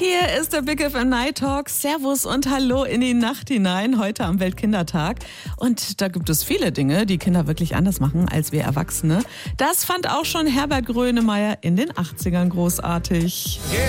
Hier ist der Big FM Night Talk. Servus und Hallo in die Nacht hinein, heute am Weltkindertag. Und da gibt es viele Dinge, die Kinder wirklich anders machen als wir Erwachsene. Das fand auch schon Herbert Grönemeyer in den 80ern großartig. Gib